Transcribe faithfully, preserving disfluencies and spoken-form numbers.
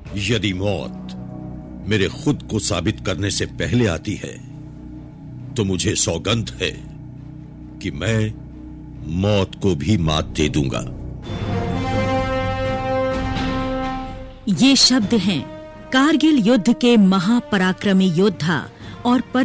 यदि मौत मेरे खुद को साबित करने से पहले आती है तो मुझे सौगंध है कि मैं मौत को भी मात दे दूंगा। ये शब्द हैं कारगिल युद्ध के महापराक्रमी योद्धा और पर